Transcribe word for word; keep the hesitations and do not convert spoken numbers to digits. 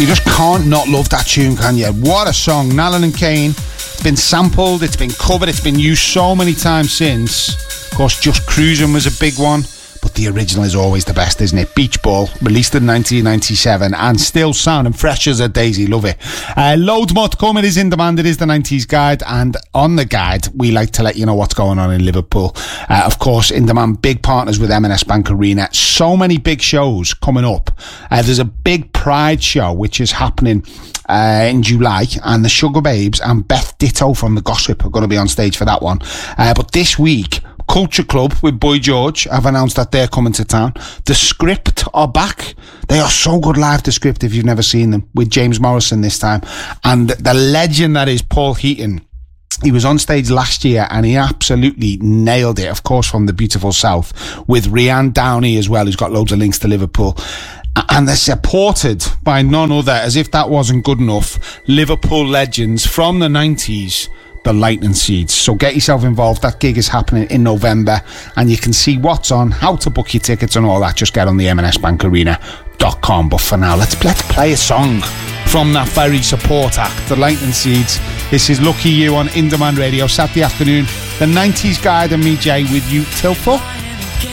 You just can't not love that tune, can you? What a song. Nallen and Kane. It's been sampled, it's been covered, it's been used so many times since. Of course, Just Cruising was a big one, but the original is always the best, isn't it? Beach Ball, released in nineteen ninety-seven, and still sounding fresh as a daisy. Love it. Uh, loads more to come. It is In Demand. It is the nineties Guide, and on the guide, we like to let you know what's going on in Liverpool. Uh, of course, In Demand, big partners with M and S Bank Arena. So many big shows coming up. Uh, there's a big Pride show, which is happening Uh, in July, and the Sugar Babes and Beth Ditto from The Gossip are going to be on stage for that one. Uh, but this week, Culture Club with Boy George have announced that they're coming to town. The Script are back. They are so good live, The Script, if you've never seen them, with James Morrison this time. And the legend that is Paul Heaton. He was on stage last year and he absolutely nailed it, of course, from the beautiful South, with Rianne Downey as well, who's got loads of links to Liverpool. And they're supported by none other, as if that wasn't good enough, Liverpool legends from the nineties, the Lightning Seeds. So get yourself involved. That gig is happening in November, and you can see what's on, how to book your tickets and all that. Just get on the M and S Bank Arena dot com. But for now, let's, let's play a song from that very support act, the Lightning Seeds. This is Lucky You on In Demand Radio, Saturday afternoon. The nineties Guide and me, Jay, with you till four.